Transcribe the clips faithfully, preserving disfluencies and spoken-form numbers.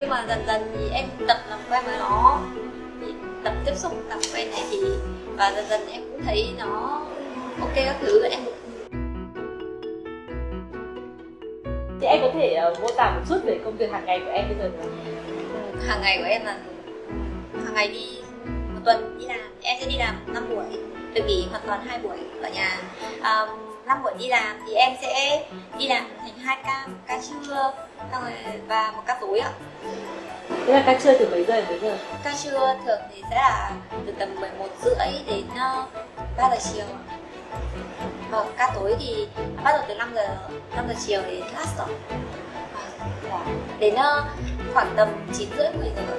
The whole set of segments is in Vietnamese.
mà dần dần thì em tập làm quen với nó, thì tập tiếp xúc làm quen này thì và dần dần em cũng thấy nó ok các thứ. Em thì em có thể uh, mô tả một chút về công việc hàng ngày của em bây giờ không? Hàng ngày của em là hàng ngày đi một tuần đi làm, em sẽ đi làm năm buổi, được nghỉ hoàn toàn hai buổi ở nhà. À, năm buổi đi làm thì em sẽ đi làm thành hai ca, ca trưa xong rồi và một ca tối ạ. Thế là ca trưa từ mấy giờ đến mấy giờ? Ca trưa thường thì sẽ là từ tầm mười một rưỡi đến ba giờ chiều. Và ca tối thì bắt đầu từ năm giờ chiều đến last rồi. Đến khoảng tầm chín rưỡi mười giờ.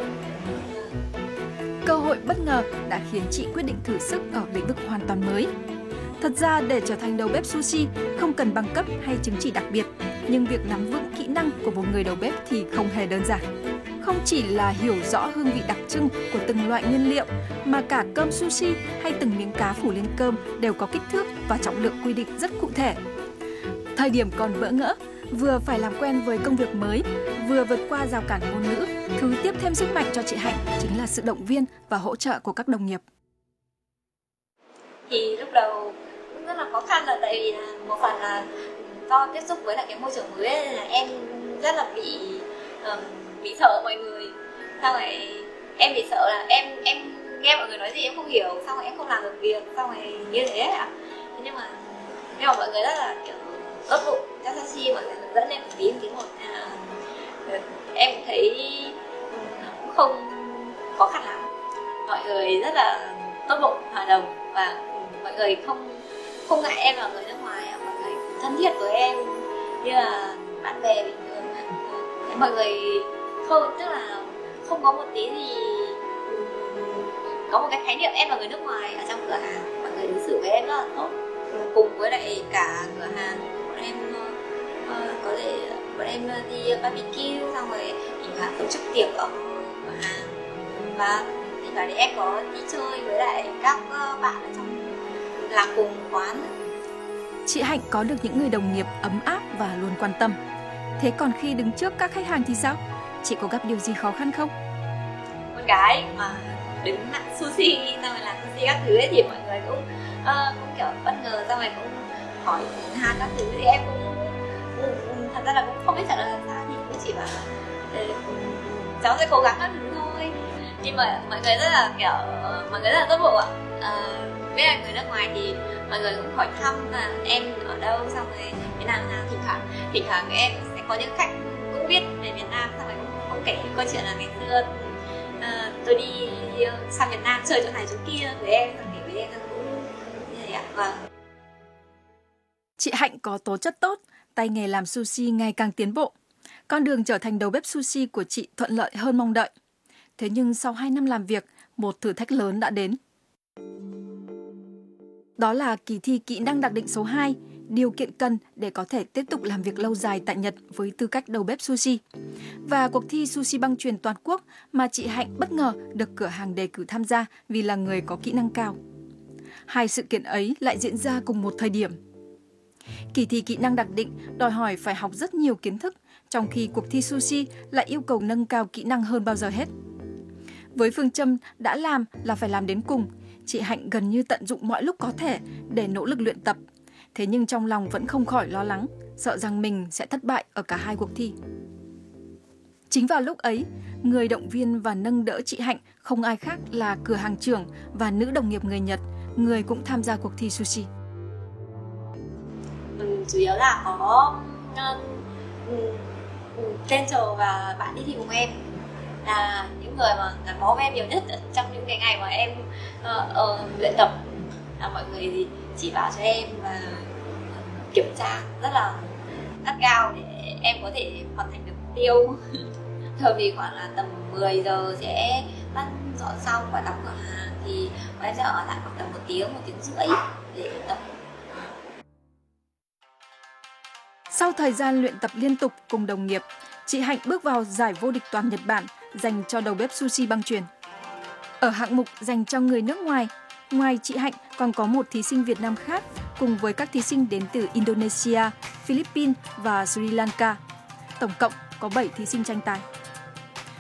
Cơ hội bất ngờ đã khiến chị quyết định thử sức ở lĩnh vực hoàn toàn mới. Thật ra để trở thành đầu bếp sushi không cần bằng cấp hay chứng chỉ đặc biệt, nhưng việc nắm vững kỹ năng của một người đầu bếp thì không hề đơn giản. Không chỉ là hiểu rõ hương vị đặc trưng của từng loại nguyên liệu, mà cả cơm sushi hay từng miếng cá phủ lên cơm đều có kích thước và trọng lượng quy định rất cụ thể. Thời điểm còn bỡ ngỡ, vừa phải làm quen với công việc mới, vừa vượt qua rào cản ngôn ngữ, thứ tiếp thêm sức mạnh cho chị Hạnh chính là sự động viên và hỗ trợ của các đồng nghiệp. Thì lúc đầu cũng rất là khó khăn, là tại vì là một phần là do tiếp xúc với lại cái môi trường mới ấy, là em rất là bị um, bị sợ mọi người. Xong rồi em bị sợ là em em nghe mọi người nói gì em không hiểu, xong rồi em không làm được việc, xong rồi như thế ạ. Nhưng mà nhưng mà mọi người rất là kiểu tốt bụng, chắc taxi mọi người dẫn em một tí một tí một à, em cũng thấy cũng không khó khăn lắm. Mọi người rất là tốt bụng, hòa đồng và mọi người không không ngại em là người nước ngoài, mọi người thân thiết với em như là bạn bè bình thường. Mọi người không, tức là không có một tí gì có một cái khái niệm em là người nước ngoài ở trong cửa hàng. Mọi người đối xử với em rất là tốt. Cùng với lại cả cửa hàng bọn em uh, có thể bọn em đi barbecue, xong rồi thỉnh thoảng tổ chức tiệc ở cửa hàng, và thỉnh thoảng thì em có đi chơi với lại các bạn ở trong làm cùng quán. Chị Hạnh có được những người đồng nghiệp ấm áp và luôn quan tâm. Thế còn khi đứng trước các khách hàng thì sao? Chị có gặp điều gì khó khăn không? Con gái mà đứng ăn sushi, xong rồi làm sushi các thứ ấy, thì mọi người cũng uh, cũng kiểu bất ngờ, xong rồi cũng hỏi han các thứ, thì em cũng, cũng thật ra là cũng không biết trả lời làm sao, thì cũng chỉ bảo là cháu sẽ cố gắng các thứ thôi. Nhưng mà mọi người rất là kiểu mọi người rất là tốt bụng ạ. Uh, biết là người nước ngoài thì mọi người cũng hỏi thăm là em ở đâu, xong rồi Việt Nam nào. Thỉnh thoảng thỉnh thoảng em sẽ có những khách cũng biết về Việt Nam, xong rồi cũng, cũng kể những câu chuyện là ngày xưa uh, tôi đi sang Việt Nam chơi chỗ này chỗ kia với em, xong kể với em cũng như vậy ạ. Vâng. Chị Hạnh có tố chất tốt, tay nghề làm sushi ngày càng tiến bộ. Con đường trở thành đầu bếp sushi của chị thuận lợi hơn mong đợi. Thế nhưng sau hai năm làm việc, một thử thách lớn đã đến. Đó là kỳ thi kỹ năng đặc định số hai, điều kiện cần để có thể tiếp tục làm việc lâu dài tại Nhật với tư cách đầu bếp sushi. Và cuộc thi sushi băng chuyền toàn quốc mà chị Hạnh bất ngờ được cửa hàng đề cử tham gia vì là người có kỹ năng cao. Hai sự kiện ấy lại diễn ra cùng một thời điểm. Kỳ thi kỹ năng đặc định đòi hỏi phải học rất nhiều kiến thức, trong khi cuộc thi sushi lại yêu cầu nâng cao kỹ năng hơn bao giờ hết. Với phương châm đã làm là phải làm đến cùng, chị Hạnh gần như tận dụng mọi lúc có thể để nỗ lực luyện tập. Thế nhưng trong lòng vẫn không khỏi lo lắng, sợ rằng mình sẽ thất bại ở cả hai cuộc thi. Chính vào lúc ấy, người động viên và nâng đỡ chị Hạnh không ai khác là cửa hàng trưởng và nữ đồng nghiệp người Nhật, người cũng tham gia cuộc thi sushi. Ừ, chủ yếu là có Central uh, và bạn đi thi cùng em là những người mà gắn bó với em nhiều nhất trong những cái ngày mà em uh, uh, luyện tập. Là mọi người chỉ bảo cho em và kiểm tra rất là gắt gao để em có thể hoàn thành được mục tiêu. Thường thì khoảng là tầm mười giờ sẽ bắt dọn xong và đóng cửa hàng, thì bọn em sẽ ở lại khoảng tầm một tiếng, một tiếng rưỡi để luyện tập. Sau thời gian luyện tập liên tục cùng đồng nghiệp, chị Hạnh bước vào giải vô địch toàn Nhật Bản dành cho đầu bếp sushi băng chuyền. Ở hạng mục dành cho người nước ngoài, ngoài chị Hạnh còn có một thí sinh Việt Nam khác cùng với các thí sinh đến từ Indonesia, Philippines và Sri Lanka. Tổng cộng có bảy thí sinh tranh tài.